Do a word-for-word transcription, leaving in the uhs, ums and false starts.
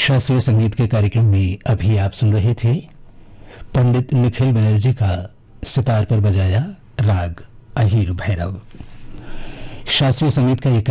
शास्त्रीय संगीत के कार्यक्रम में अभी आप सुन रहे थे पंडित निखिल बनर्जी का सितार पर बजाया राग अहीर भैरव। शास्त्रीय संगीत का एक